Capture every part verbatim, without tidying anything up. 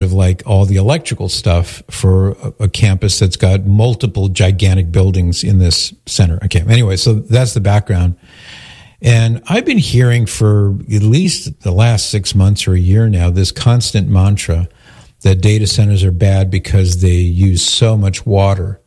of like all the electrical stuff for a, a campus that's got multiple gigantic buildings in this center. Okay, anyway, so that's the background. And I've been hearing for at least the last six months or a year now this constant mantra that data centers are bad because they use so much water,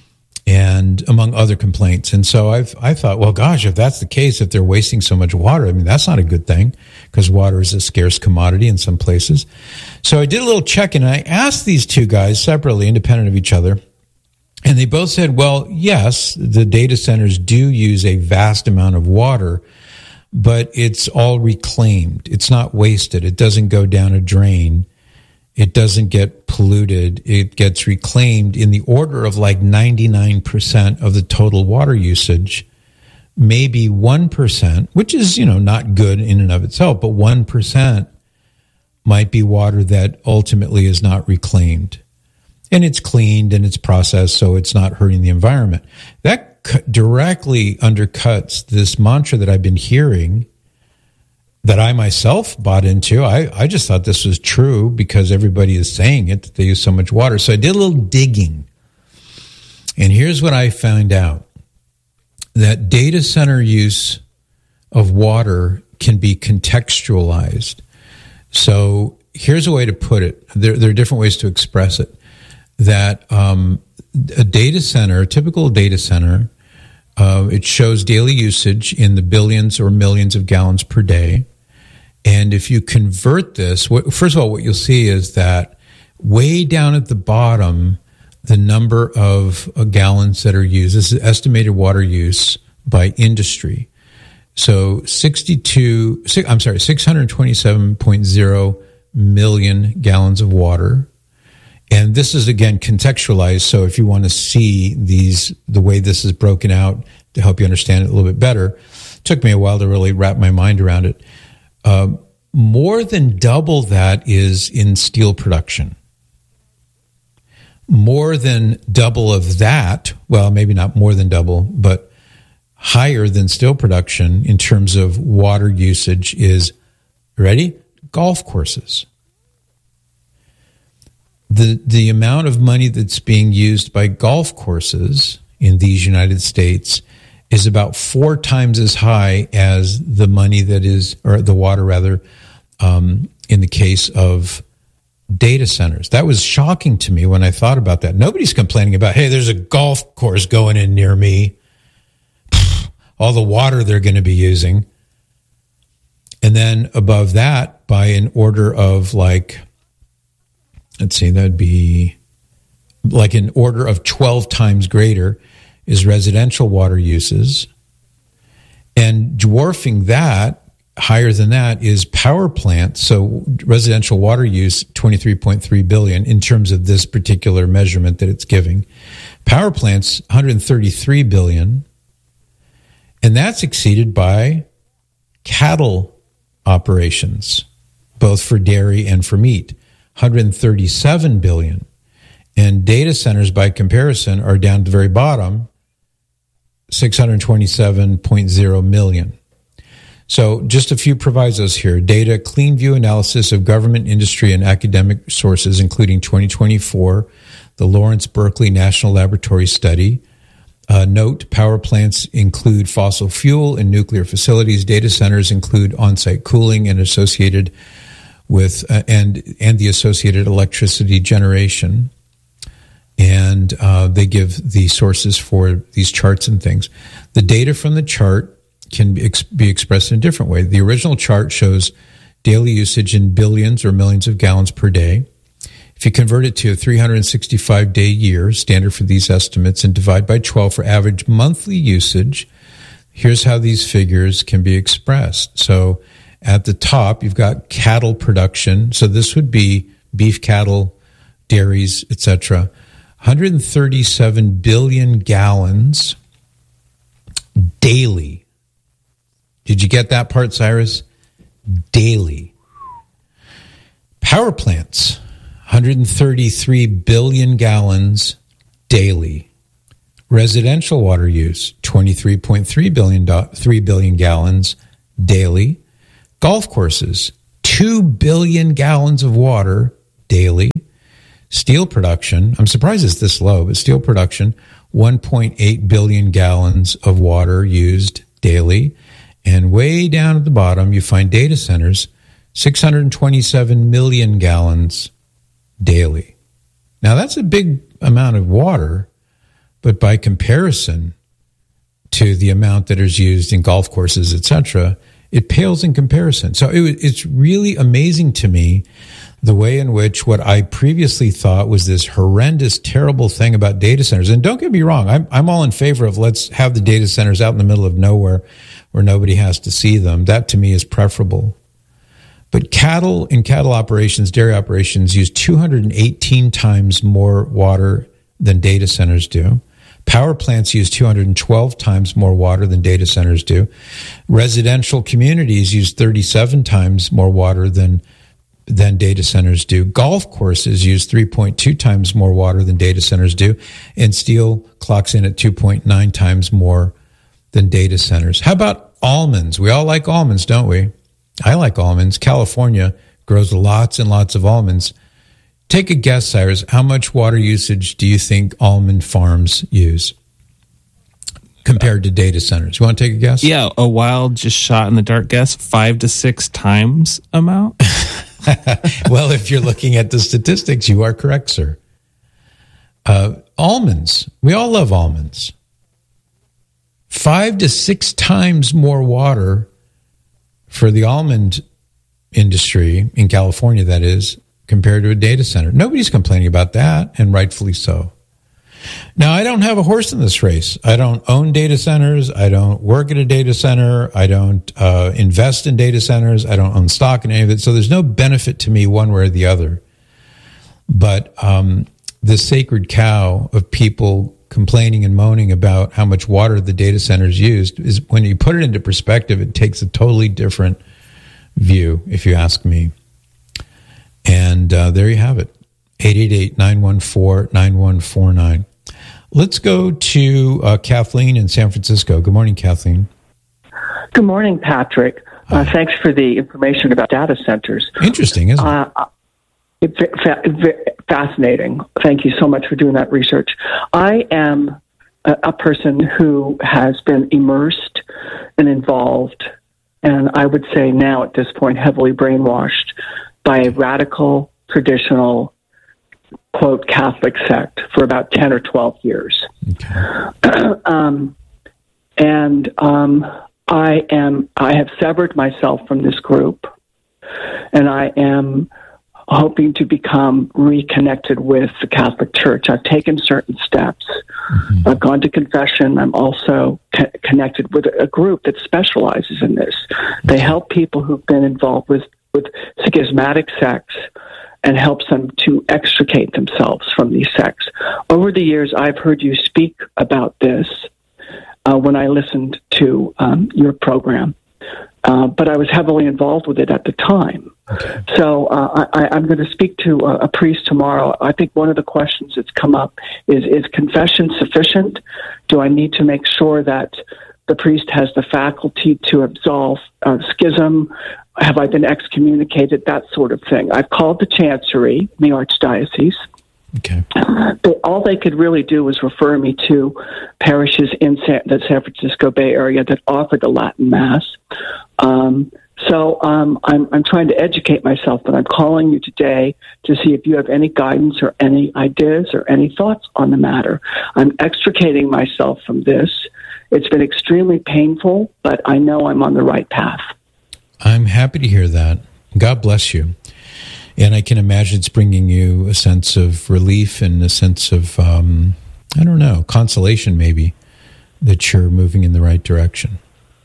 and among other complaints. And so I've I thought, well, gosh, if that's the case, if they're wasting so much water, I mean, that's not a good thing, because water is a scarce commodity in some places. So I did a little check, and I asked these two guys separately, independent of each other, and they both said, well, yes, the data centers do use a vast amount of water, but it's all reclaimed. It's not wasted. It doesn't go down a drain. It doesn't get polluted. It gets reclaimed in the order of like ninety-nine percent of the total water usage. Maybe one percent, which is, you know, not good in and of itself, but one percent might be water that ultimately is not reclaimed. And it's cleaned and it's processed, so it's not hurting the environment. That directly undercuts this mantra that I've been hearing, that I myself bought into. I, I just thought this was true because everybody is saying it, that they use so much water. So I did a little digging. And here's what I found out. That data center use of water can be contextualized. So here's a way to put it. There, there are different ways to express it. That um, a data center, a typical data center, uh, it shows daily usage in the billions or millions of gallons per day. And if you convert this, first of all, what you'll see is that way down at the bottom, the number of uh, gallons that are used, this is estimated water use by industry. So sixty-two, I'm sorry, six hundred twenty-seven point zero million gallons of water. And this is, again, contextualized. So if you want to see these, the way this is broken out to help you understand it a little bit better, it took me a while to really wrap my mind around it. Um, more than double that is in steel production. More than double of that, well, maybe not more than double, but higher than steel production in terms of water usage is, ready? Golf courses. The, the amount of money that's being used by golf courses in these United States is about four times as high as the money that is, or the water rather, um, in the case of data centers. That was shocking to me when I thought about that. Nobody's complaining about, hey, there's a golf course going in near me. All the water they're going to be using. And then above that, by an order of like, let's see, that'd be like an order of twelve times greater is residential water uses. And dwarfing that, higher than that, is power plants. So residential water use, twenty-three point three billion in terms of this particular measurement that it's giving. Power plants, one hundred thirty-three billion. And that's exceeded by cattle operations, both for dairy and for meat, one hundred thirty-seven billion. And data centers, by comparison, are down at the very bottom, six hundred twenty-seven point zero million. So just a few provisos here. Data, clean view analysis of government, industry, and academic sources, including twenty twenty-four, the Lawrence Berkeley National Laboratory Study. Uh, note, power plants include fossil fuel and nuclear facilities. Data centers include on-site cooling and associated with uh, and and the associated electricity generation. And uh, they give the sources for these charts and things. The data from the chart can be, ex- be expressed in a different way. The original chart shows daily usage in billions or millions of gallons per day. If you convert it to a three hundred sixty-five day year, standard for these estimates, and divide by twelve for average monthly usage, here's how these figures can be expressed. So at the top, you've got cattle production. So this would be beef cattle, dairies, et cetera. one hundred thirty-seven billion gallons daily. Did you get that part, Cyrus? Daily. Power plants, one hundred thirty-three billion gallons daily. Residential water use, twenty-three point three billion, three billion gallons daily. Golf courses, two billion gallons of water daily. Steel production, I'm surprised it's this low, but steel production, one point eight billion gallons of water used daily. And way down at the bottom, you find data centers, six hundred twenty-seven million gallons daily. Now, that's a big amount of water, but by comparison to the amount that is used in golf courses, et cetera, it pales in comparison. So it, it's really amazing to me the way in which what I previously thought was this horrendous, terrible thing about data centers. And don't get me wrong, I'm, I'm all in favor of let's have the data centers out in the middle of nowhere where nobody has to see them. That to me is preferable. But cattle and cattle operations, dairy operations use two hundred eighteen times more water than data centers do. Power plants use two hundred twelve times more water than data centers do. Residential communities use thirty-seven times more water than than data centers do. Golf courses use three point two times more water than data centers do. And steel clocks in at two point nine times more than data centers. How about almonds? We all like almonds, don't we? I like almonds. California grows lots and lots of almonds. Take a guess, Cyrus. How much water usage do you think almond farms use compared to data centers? You want to take a guess? Yeah, a wild, just shot in the dark guess, five to six times amount. Well, if you're looking at the statistics, you are correct, sir. Uh, almonds. We all love almonds. Five to six times more water for the almond industry in California, that is, compared to a data center. Nobody's complaining about that, and rightfully so. Now, I don't have a horse in this race. I don't own data centers. I don't work at a data center. I don't uh, invest in data centers. I don't own stock in any of it. So there's no benefit to me one way or the other. But um, the sacred cow of people complaining and moaning about how much water the data centers used is, when you put it into perspective, it takes a totally different view, if you ask me. And uh, there you have it, eight eight eight, nine one four, nine one four nine. Let's go to uh, Kathleen in San Francisco. Good morning, Kathleen. Good morning, Patrick. Uh, thanks for the information about data centers. Interesting, isn't it? Uh, it's fa- fascinating. Thank you so much for doing that research. I am a, a person who has been immersed and involved, and I would say now at this point heavily brainwashed by a radical, traditional, quote, Catholic sect for about ten or twelve years. Okay. um, and um, I am, I have severed myself from this group, and I am hoping to become reconnected with the Catholic Church. I've taken certain steps. Mm-hmm. I've gone to confession. I'm also co- connected with a group that specializes in this. They help people who've been involved with, with schismatic sects and helps them to extricate themselves from these sects. Over the years, I've heard you speak about this uh, when I listened to um, your program. Uh, but I was heavily involved with it at the time. Okay. So uh, I, I'm going to speak to a, a priest tomorrow. I think one of the questions that's come up is, is confession sufficient? Do I need to make sure that the priest has the faculty to absolve uh, schism? Have I been excommunicated? That sort of thing. I've called the chancery, the archdiocese. Okay. But all they could really do was refer me to parishes in San, the San Francisco Bay Area that offered the Latin Mass. Um, so um, I'm, I'm trying to educate myself, but I'm calling you today to see if you have any guidance or any ideas or any thoughts on the matter. I'm extricating myself from this. It's been extremely painful, but I know I'm on the right path. I'm happy to hear that. God bless you. And I can imagine it's bringing you a sense of relief and a sense of, um, I don't know, consolation maybe, that you're moving in the right direction.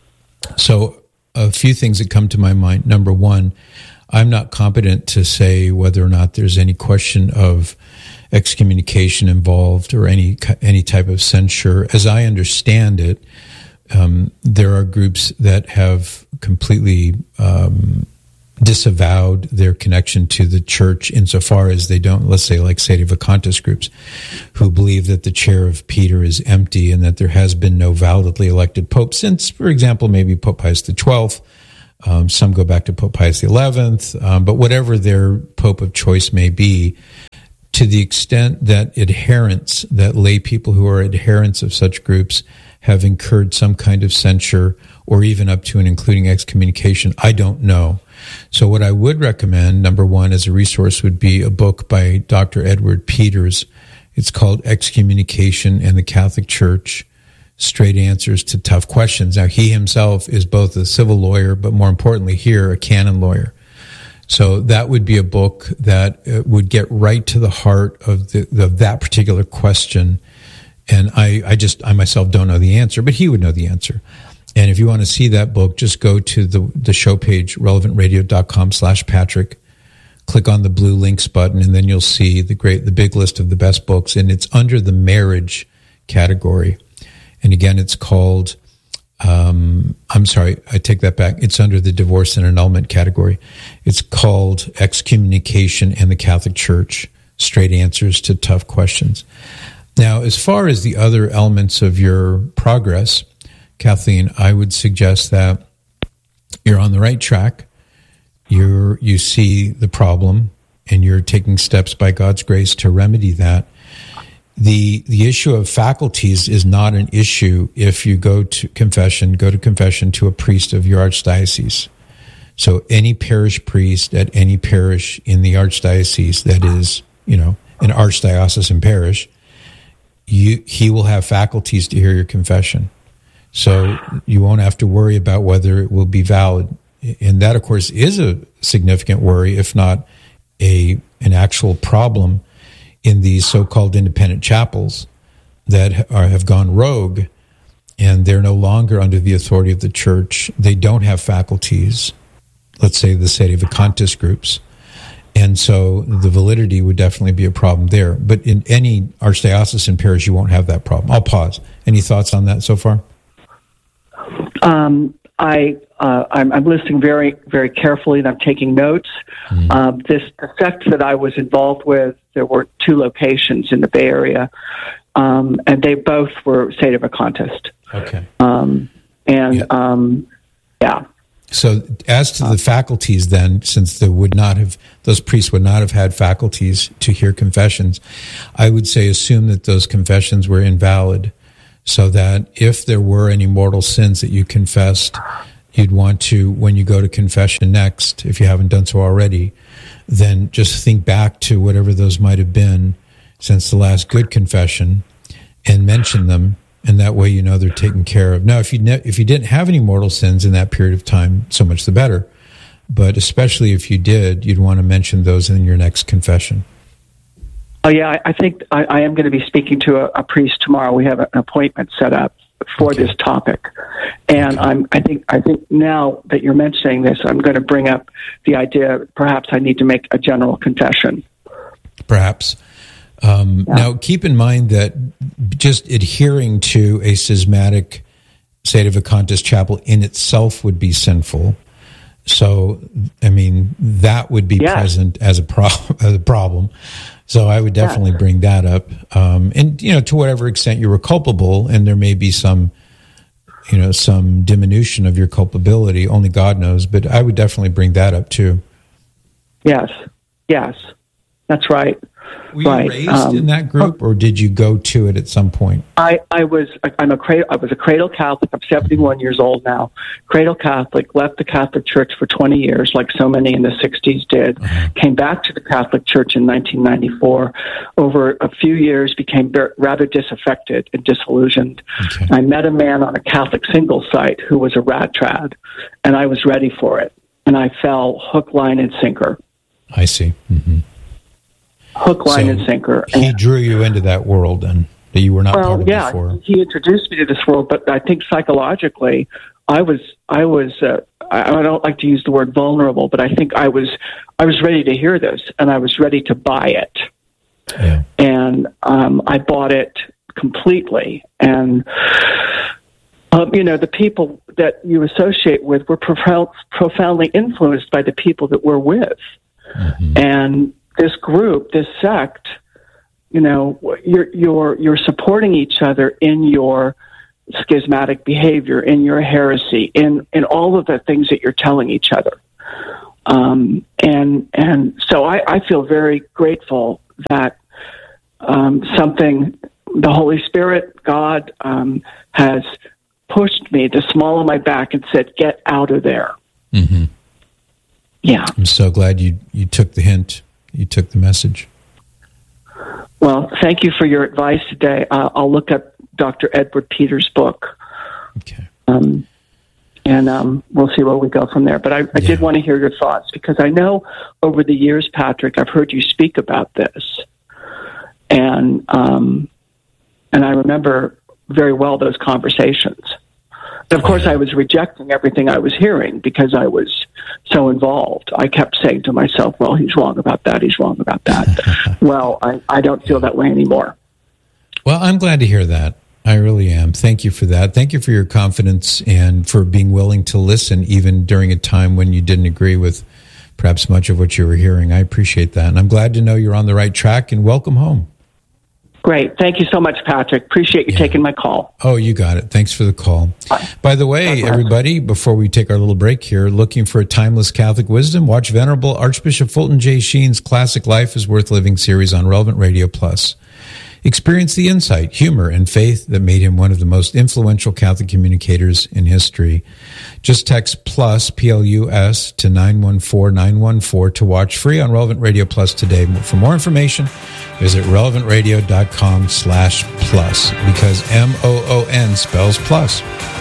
So a few things that come to my mind. Number one, I'm not competent to say whether or not there's any question of excommunication involved or any any type of censure. As I understand it, um, there are groups that have completely um, disavowed their connection to the church insofar as they don't, let's say like Sedevacantist groups, who believe that the chair of Peter is empty and that there has been no validly elected pope since, for example, maybe Pope Pius the twelfth. Um, some go back to Pope Pius the eleventh, um, but whatever their pope of choice may be, to the extent that adherents, that lay people who are adherents of such groups have incurred some kind of censure or even up to and including excommunication, I don't know. So what I would recommend, number one, as a resource would be a book by Doctor Edward Peters. It's called Excommunication and the Catholic Church, Straight Answers to Tough Questions. Now, he himself is both a civil lawyer, but more importantly here, a canon lawyer. So that would be a book that uh, would get right to the heart of, the, of that particular question. And I, I just, I myself don't know the answer, but he would know the answer. And if you want to see that book, just go to the, the show page, relevantradio.com slash Patrick. Click on the blue links button, and then you'll see the great, the big list of the best books. And it's under the marriage category. And again, it's called, um, I'm sorry, I take that back. It's under the divorce and annulment category. It's called Excommunication and the Catholic Church, Straight Answers to Tough Questions. Now, as far as the other elements of your progress, Kathleen, I would suggest that you're on the right track. You're, you see the problem, and you're taking steps by God's grace to remedy that. The the issue of faculties is not an issue if you go to confession, go to confession to a priest of your archdiocese. So any parish priest at any parish in the archdiocese that is, you know, an archdiocesan parish, you he will have faculties to hear your confession. So you won't have to worry about whether it will be valid. And that, of course, is a significant worry, if not a an actual problem in these so-called independent chapels that are, have gone rogue, and they're no longer under the authority of the church. They don't have faculties, let's say the sedevacantist groups. And so the validity would definitely be a problem there. But in any archdiocesan parish, you won't have that problem. I'll pause. Any thoughts on that so far? Um, I, uh, I'm, I'm listening very, very carefully, and I'm taking notes. Mm. Um, this the sect that I was involved with, there were two locations in the Bay Area, um, and they both were sedevacantist. Okay. Um, and yeah. Um, yeah. So, as to the faculties, then, since they would not have, those priests would not have had faculties to hear confessions, I would say assume that those confessions were invalid. So that if there were any mortal sins that you confessed, you'd want to, when you go to confession next, if you haven't done so already, then just think back to whatever those might have been since the last good confession and mention them, and that way you know they're taken care of. Now, if you ne- if you didn't have any mortal sins in that period of time, so much the better. But especially if you did, you'd want to mention those in your next confession. Oh, yeah, I, I think I, I am going to be speaking to a, a priest tomorrow. We have an appointment set up for okay. this topic. And okay. I'm, I think I think now that you're mentioning this, I'm going to bring up the idea perhaps I need to make a general confession. Perhaps. Um, yeah. Now, keep in mind that just adhering to a schismatic sedevacantist chapel in itself would be sinful. So, I mean, that would be yeah. present as a, pro- as a problem. So I would definitely yeah. bring that up. Um, and, you know, to whatever extent you were culpable, and there may be some, you know, some diminution of your culpability, only God knows, but I would definitely bring that up too. Yes, yes, that's right. Were you right. raised um, in that group, or did you go to it at some point? I, I was I'm a cradle, I was a cradle Catholic. I'm seventy-one mm-hmm. years old now. Cradle Catholic, left the Catholic Church for twenty years, like so many in the sixties did. Uh-huh. Came back to the Catholic Church in nineteen ninety-four. Over a few years, became rather disaffected and disillusioned. Okay. I met a man on a Catholic single site who was a rat trad, and I was ready for it. And I fell hook, line, and sinker. I see. Mm-hmm. Hook, line, so and sinker. He and, drew you into that world, and that you were not well, part of yeah, before. He introduced me to this world, but I think psychologically, I was, I was, uh, I, I don't like to use the word vulnerable, but I think I was, I was ready to hear this, and I was ready to buy it. Yeah. And um, I bought it completely, and um, you know, the people that you associate with were profound, profoundly influenced by the people that we're with, mm-hmm. and this group, this sect, you know, you're you're you're supporting each other in your schismatic behavior, in your heresy, in in all of the things that you're telling each other. Um, and and so I, I feel very grateful that um, something, the Holy Spirit, God, um, has pushed me, the small of my back, and said, get out of there. Mm-hmm. Yeah. I'm so glad you, you took the hint. You took the message. Well, thank you for your advice today. Uh, I'll look up Doctor Edward Peters' book. Okay. Um, and um, we'll see where we go from there. But I, I Yeah. did want to hear your thoughts, because I know over the years, Patrick, I've heard you speak about this. And um, and I remember very well those conversations. And of course, I was rejecting everything I was hearing because I was so involved. I kept saying to myself, well, he's wrong about that. He's wrong about that. Well, I, I don't feel that way anymore. Well, I'm glad to hear that. I really am. Thank you for that. Thank you for your confidence and for being willing to listen even during a time when you didn't agree with perhaps much of what you were hearing. I appreciate that. And I'm glad to know you're on the right track, and welcome home. Great. Thank you so much, Patrick. Appreciate you Yeah. taking my call. Oh, you got it. Thanks for the call. Bye. By the way, everybody, before we take our little break here, looking for a timeless Catholic wisdom, watch Venerable Archbishop Fulton J. Sheen's classic Life is Worth Living series on Relevant Radio Plus. Experience the insight, humor, and faith that made him one of the most influential Catholic communicators in history. Just text PLUS, P L U S, to nine one four nine one four to watch free on Relevant Radio Plus today. For more information, visit relevantradio.com slash plus, because M O O N spells plus.